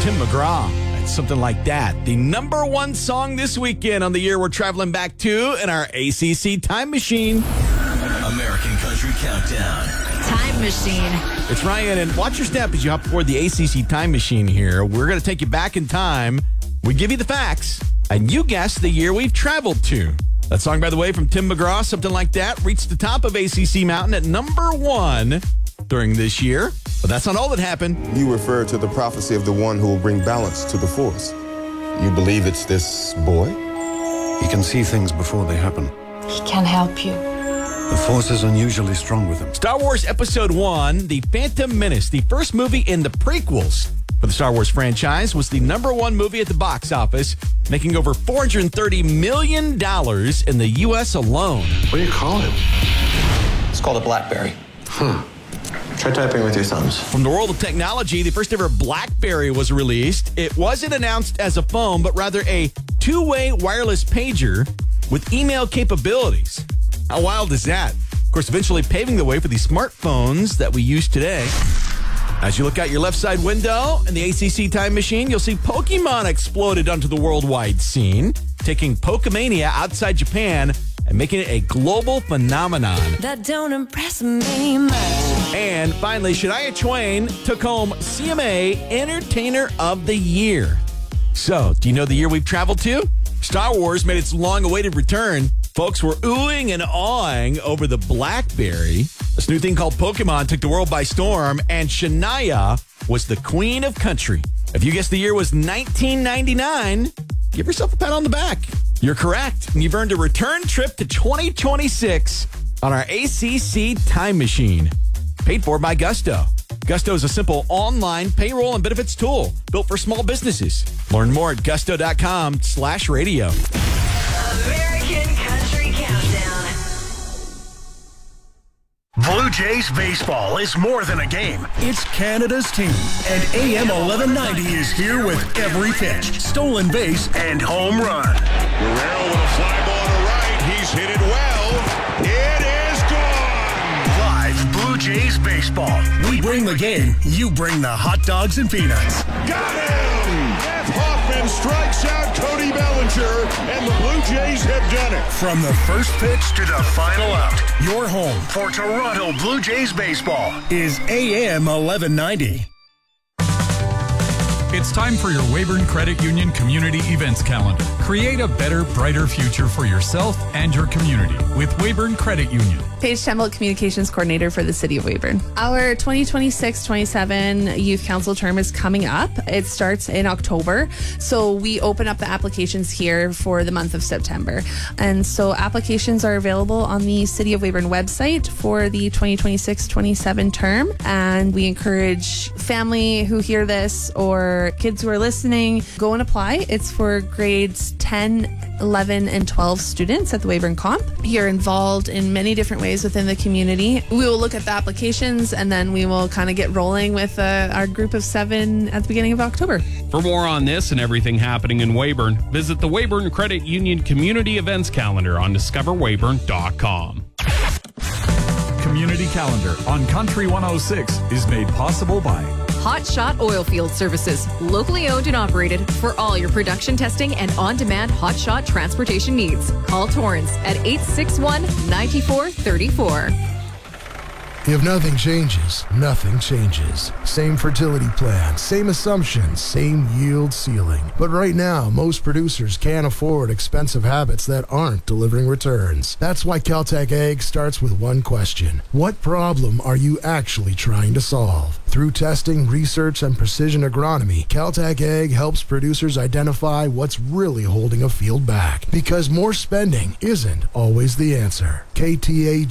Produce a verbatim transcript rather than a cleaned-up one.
Tim McGraw. It's something like that. The number one song this weekend on the year we're traveling back to in our A C C Time Machine. American Country Countdown. Time Machine. It's Ryan, and watch your step as you hop aboard the A C C Time Machine here. We're going to take you back in time. We give you the facts, and you guess the year we've traveled to. That song, by the way, from Tim McGraw, something like that, reached the top of A C C Mountain at number one during this year. But that's not all that happened. You refer to the prophecy of the one who will bring balance to the force. You believe it's this boy? He can see things before they happen. He can help you. The force is unusually strong with him. Star Wars Episode one, The Phantom Menace, the first movie in the prequels for the Star Wars franchise, was the number one movie at the box office, making over four hundred thirty million dollars in the U S alone. What do you call it? It's called a BlackBerry. Hmm. Try typing with your thumbs. From the world of technology, the first ever BlackBerry was released. It wasn't announced as a phone, but rather a two-way wireless pager with email capabilities. How wild is that? Of course, eventually paving the way for the smartphones that we use today. As you look out your left side window in the A C C Time Machine, you'll see Pokemon exploded onto the worldwide scene, taking Pokemania outside Japan and making it a global phenomenon. That don't impress me much. And finally, Shania Twain took home C M A Entertainer of the Year. So, do you know the year we've traveled to? Star Wars made its long-awaited return. Folks were oohing and awing over the BlackBerry. This new thing called Pokemon took the world by storm, and Shania was the queen of country. If you guessed the year was nineteen ninety-nine, give yourself a pat on the back. You're correct, and you've earned a return trip to twenty twenty-six on our A C C Time Machine, paid for by Gusto. Gusto is a simple online payroll and benefits tool built for small businesses. Learn more at gusto.com slash radio. American Country Countdown. Blue Jays baseball is more than a game. It's Canada's team. And A M eleven ninety is here with every pitch, stolen base, and home run. Guerrero with a fly ball to right. He's hit it well. It is gone. Live Blue Jays baseball. We bring the game. You bring the hot dogs and peanuts. Got him! Jeff Hoffman strikes out Cody Bellinger, and the Blue Jays have done it. From the first pitch to the final out, your home for Toronto Blue Jays baseball is A M eleven ninety. It's time for your Weyburn Credit Union Community Events Calendar. Create a better, brighter future for yourself and your community with Weyburn Credit Union. Paige Temple, Communications Coordinator for the City of Weyburn. Our twenty twenty-six twenty-seven Youth Council term is coming up. It starts in October, so we open up the applications here for the month of September. And so applications are available on the City of Weyburn website for the twenty twenty-six twenty-seven term, and we encourage family who hear this or kids who are listening, go and apply. It's for grades ten, eleven, and twelve students at the Weyburn Comp. You're involved in many different ways within the community. We will look at the applications, and then we will kind of get rolling with uh, our group of seven at the beginning of October. For more on this and everything happening in Weyburn, visit the Weyburn Credit Union Community Events Calendar on discover weyburn dot com. Community Calendar on Country one oh six is made possible by Hot Shot Oilfield Services, locally owned and operated for all your production testing and on-demand hot shot transportation needs. Call Torrance at eight six one, nine four three four. If nothing changes, nothing changes. Same fertility plan, same assumptions, same yield ceiling. But right now, most producers can't afford expensive habits that aren't delivering returns. That's why Caltech Ag starts with one question. What problem are you actually trying to solve? Through testing, research, and precision agronomy, Caltech Ag helps producers identify what's really holding a field back. Because more spending isn't always the answer. K T A